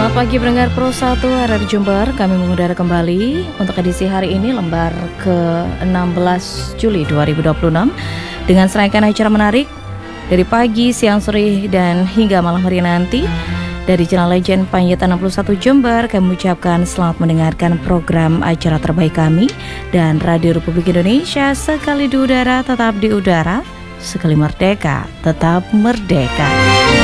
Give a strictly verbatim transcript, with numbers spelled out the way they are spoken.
Selamat pagi pendengar Pro satu R R Jember. Kami mengudara kembali untuk edisi hari ini lembar ke enam belas Juli dua ribu dua puluh enam dengan serangkaian acara menarik dari pagi, siang, sore dan hingga malam hari nanti. Dari Channel Legend Panjaitan enam puluh satu Jember, kami mengucapkan selamat mendengarkan program acara terbaik kami dan Radio Republik Indonesia. Sekali di udara tetap di udara, sekali merdeka tetap merdeka.